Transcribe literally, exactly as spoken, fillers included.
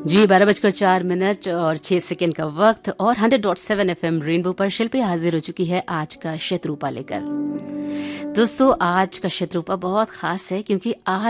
जी बारह बजकर चार मिनट और छह सेकेंड का वक्त और hundred dot seven F M rainbow पर शिल्पी हाजिर हो चुकी है आज का शत्रुपा लेकर। दोस्तों आज का शत्रुपा बहुत खास है क्योंकि आज